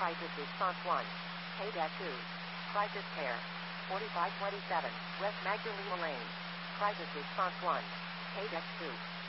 Crisis Response 1. Payback 2. Crisis Care. 4527. West Magdalena Lane. Crisis Response 1. Payback 2.